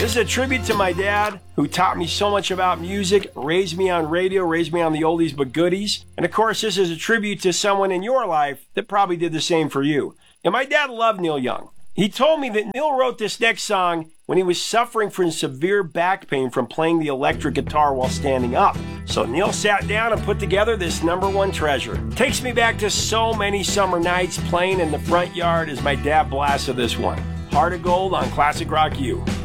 This is a tribute to my dad, who taught me so much about music, raised me on radio, raised me on the oldies but goodies. And of course, this is a tribute to someone in your life that probably did the same for you. And my dad loved Neil Young. He told me that Neil wrote this next song when he was suffering from severe back pain from playing the electric guitar while standing up. So Neil sat down and put together this #1 treasure. Takes me back to so many summer nights playing in the front yard as my dad blasted this one. Heart of Gold on Classic Rock U.